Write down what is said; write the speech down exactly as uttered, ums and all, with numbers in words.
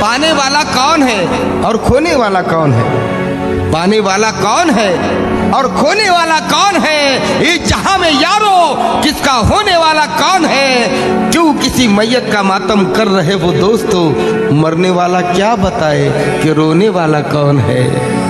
पाने वाला कौन है और खोने वाला कौन है? पाने वाला कौन है और खोने वाला कौन है? इस जहां में यारो किसका होने वाला कौन है? क्यों किसी मैयत का मातम कर रहे वो दोस्तों, मरने वाला क्या बताए कि रोने वाला कौन है?